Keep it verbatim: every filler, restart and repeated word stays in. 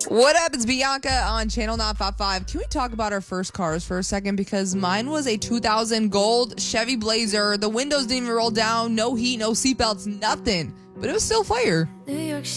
What up? It's Bianca on Channel nine five five. Can we talk about our first cars for a second? Because mine was a two thousand gold Chevy Blazer. The windows didn't even roll down. No heat, no seatbelts, nothing. But it was still fire. New York